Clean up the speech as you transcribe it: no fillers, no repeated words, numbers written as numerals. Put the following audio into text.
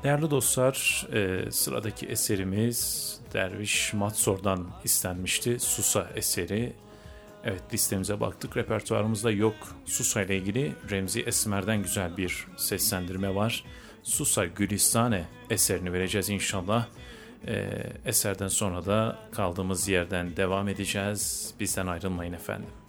Değerli dostlar, sıradaki eserimiz Derviş Matsor'dan istenmişti. Susa eseri. Evet, listemize baktık, repertuarımızda yok. Susa ile ilgili Remzi Esmer'den güzel bir seslendirme var. Susa Gülistane eserini vereceğiz inşallah. Eserden sonra da kaldığımız yerden devam edeceğiz. Bizden ayrılmayın efendim.